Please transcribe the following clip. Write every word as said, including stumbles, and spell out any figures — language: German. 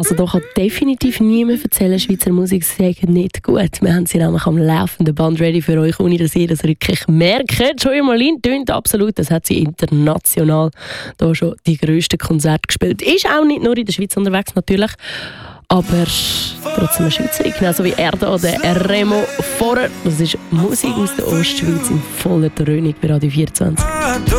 Also da kann definitiv niemand erzählen, Schweizer Musik sei nicht gut. Wir haben sie nämlich am laufenden Band ready für euch, ohne dass ihr das wirklich merkt. Joy Malin tönt absolut, das hat sie international da schon die grössten Konzerte gespielt. Ist auch nicht nur in der Schweiz unterwegs natürlich, aber trotzdem eine Schweizerin, genauso wie er da, der Remo Vorer. Das ist Musik aus der Ostschweiz in voller Dröhnung bei Radio vierundzwanzig.